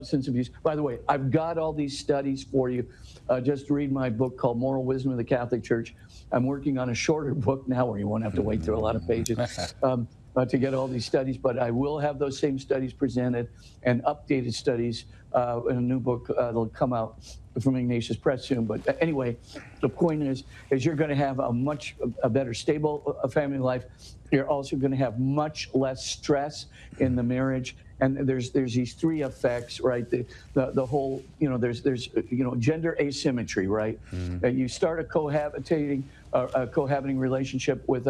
substance abuse. By the way, I've got all these studies for you. Just read my book called Moral Wisdom of the Catholic Church. I'm working on a shorter book now where you won't have to wait through a lot of pages to get all these studies, but I will have those same studies presented and updated studies in a new book that'll come out from Ignatius Press soon. But anyway, the point is you're going to have a better stable family life. You're also going to have much less stress in the marriage. And there's these three effects, right? The whole, there's gender asymmetry, right? You start a cohabitating relationship with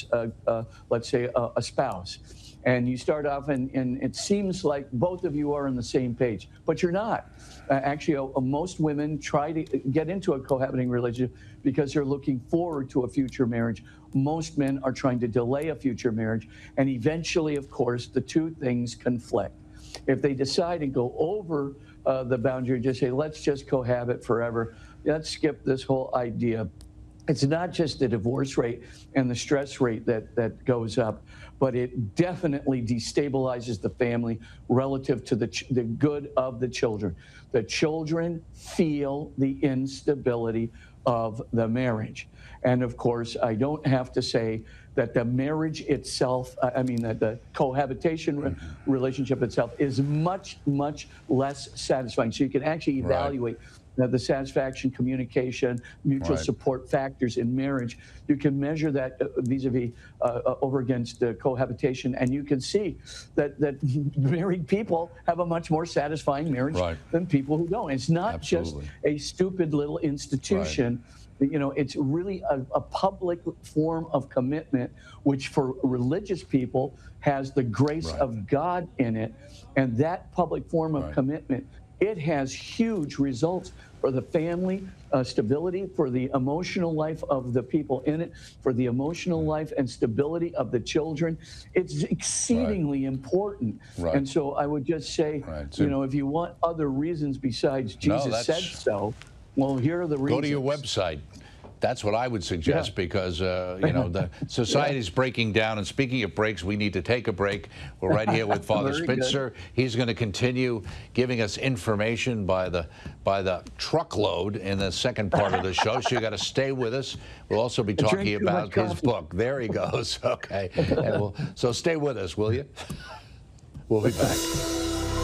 let's say a spouse, and you start off and it seems like both of you are on the same page, but you're not. Actually, most women try to get into a cohabiting relationship because they're looking forward to a future marriage. Most men are trying to delay a future marriage, and eventually, of course, the two things conflict. If they decide to go over the boundary and just say, let's just cohabit forever, let's skip this whole idea. It's not just the divorce rate and the stress rate that goes up, but it definitely destabilizes the family relative to the good of the children. The children feel the instability of the marriage. And of course, I don't have to say that the marriage itself, that the cohabitation relationship itself is much, much less satisfying. So you can actually evaluate the satisfaction, communication, mutual support factors in marriage. You can measure that vis-a-vis over against cohabitation, and you can see that married people have a much more satisfying marriage than people who don't. It's not just a stupid little institution. It's really a public form of commitment, which for religious people has the grace of God in it. And that public form of commitment, it has huge results for the family stability, for the emotional life of the people in it, for the emotional life and stability of the children. It's exceedingly important. And so I would just say, if you want other reasons besides Jesus said so, well, here are the reasons. Go to your website. That's what I would suggest because, the society's breaking down. And speaking of breaks, we need to take a break. We're right here with Father Spitzer. He's going to continue giving us information by the truckload in the second part of the show. So you got to stay with us. We'll also be talking about his book. There he goes. Okay. So stay with us, will you? We'll be back.